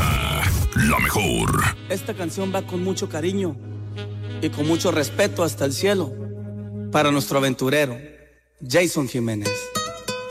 presenta La Mejor. Esta canción va con mucho cariño y con mucho respeto hasta el cielo para nuestro aventurero, Jason Jiménez.